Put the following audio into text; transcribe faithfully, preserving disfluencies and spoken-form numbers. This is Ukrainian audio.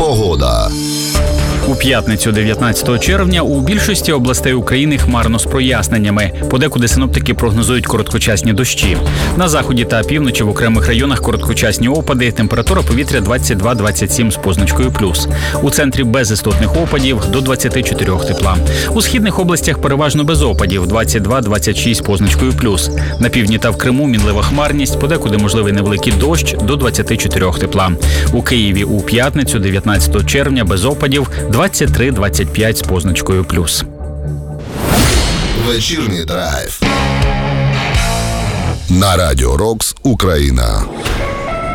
Погода. У п'ятницю, дев'ятнадцятого червня, у більшості областей України хмарно з проясненнями. Подекуди синоптики прогнозують короткочасні дощі. На заході та півночі в окремих районах короткочасні опади, температура повітря двадцять два - двадцять сім з позначкою плюс. У центрі без істотних опадів до двадцяти чотирьох тепла. У східних областях переважно без опадів двадцять два - двадцять шість з позначкою плюс. На півдні та в Криму мінлива хмарність, подекуди можливий невеликий дощ до двадцяти чотирьох тепла. У Києві у п'ятницю, дев'ятнадцятого червня, без опадів двадцять три - двадцять п'ять з позначкою плюс. Вечірній драйв. На Радіо Рокс Україна.